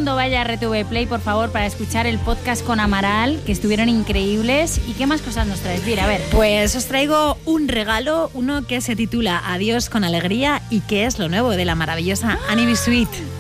mundo vaya a RTV Play, por favor, para escuchar el podcast con Amaral, que estuvieron increíbles. ¿Y qué más cosas nos traes? Mira, a ver. Pues os traigo un regalo, uno que se titula Adiós con alegría y que es lo nuevo de la maravillosa Annie B. Sweet.